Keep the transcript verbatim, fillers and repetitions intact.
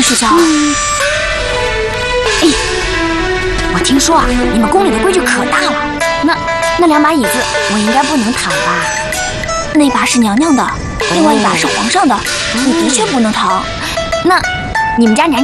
是小？嗯、哎，我听说啊，你们宫里的规矩可大了。那那两把椅子我应该不能躺吧？那把是娘娘的，另外一把是皇上的，你的确不能躺。那你们家娘娘